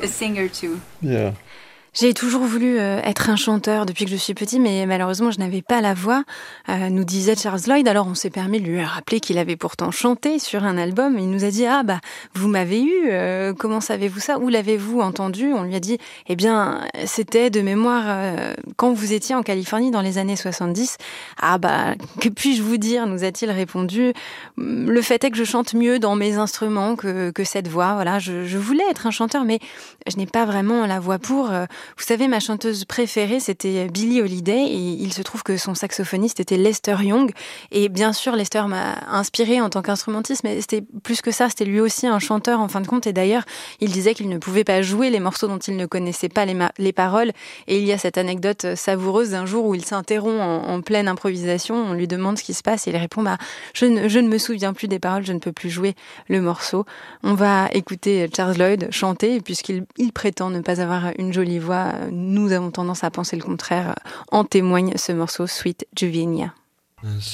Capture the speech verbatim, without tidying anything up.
a singer too. Yeah. J'ai toujours voulu euh, être un chanteur depuis que je suis petit, mais malheureusement, je n'avais pas la voix, euh, nous disait Charles Lloyd. Alors, on s'est permis de lui rappeler qu'il avait pourtant chanté sur un album. Il nous a dit « Ah, bah, vous m'avez eu, euh, comment savez-vous ça? Où l'avez-vous entendu ?» On lui a dit « Eh bien, c'était de mémoire euh, quand vous étiez en Californie dans les années soixante-dix. » « Ah, bah, que puis-je vous dire ?» nous a-t-il répondu. « Le fait est que je chante mieux dans mes instruments que, que cette voix. Voilà, je, je voulais être un chanteur, mais je n'ai pas vraiment la voix pour... Euh, Vous savez, ma chanteuse préférée, c'était Billie Holiday, et il se trouve que son saxophoniste était Lester Young. Et bien sûr, Lester m'a inspirée en tant qu'instrumentiste, mais c'était plus que ça, c'était lui aussi un chanteur en fin de compte. Et d'ailleurs, il disait qu'il ne pouvait pas jouer les morceaux dont il ne connaissait pas les, ma- les paroles. Et il y a cette anecdote savoureuse d'un jour où il s'interrompt en, en pleine improvisation. On lui demande ce qui se passe et il répond bah, je, ne, je ne me souviens plus des paroles, je ne peux plus jouer le morceau. On va écouter Charles Lloyd chanter, puisqu'il il prétend ne pas avoir une jolie voix. Nous avons tendance à penser le contraire. En témoigne ce morceau Sweet Juvenia.